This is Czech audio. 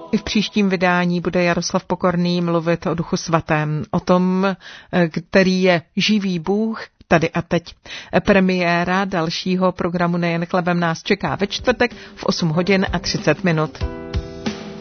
I v příštím vydání bude Jaroslav Pokorný mluvit o Duchu svatém, o tom, který je živý Bůh tady a teď. Premiéra dalšího programu Nejen chlebem nás čeká ve čtvrtek v 8 hodin a 30 minut.